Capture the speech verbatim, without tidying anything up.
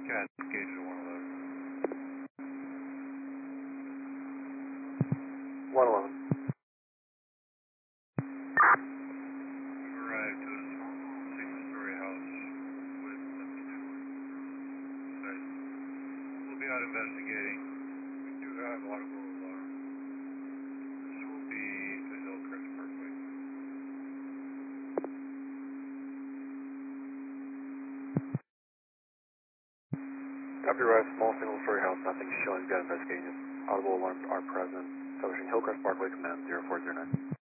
Yeah, gauge to one eleven. one eleven. We've arrived to a small single-story house with nothing short of sight. We'll be out investigating. We do have audible alarm. This will be the Hillcrest Parkway. Copy, arrive, small single-story house, nothing showing, got investigating. Audible alarms are present. Establishing Hillcrest Parkway, command zero four zero nine.